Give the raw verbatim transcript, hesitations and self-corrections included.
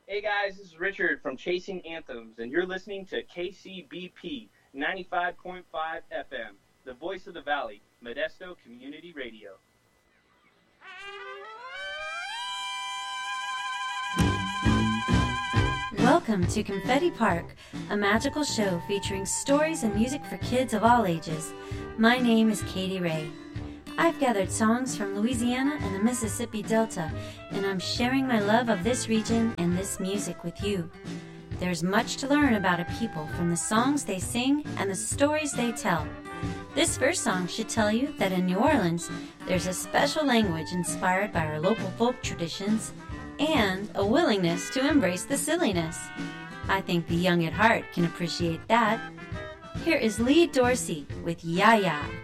Hey guys, this is Richard from Chasing Anthems, and you're listening to K C B P ninety-five point five F M, the voice of the valley, Modesto Community Radio. Welcome to Confetti Park, a magical show featuring stories and music for kids of all ages. My name is Katie Ray. I've gathered songs from Louisiana and the Mississippi Delta, and I'm sharing my love of this region and this music with you. There's much to learn about a people from the songs they sing and the stories they tell. This first song should tell you that in New Orleans, there's a special language inspired by our local folk traditions and a willingness to embrace the silliness. I think the young at heart can appreciate that. Here is Lee Dorsey with Ya Ya.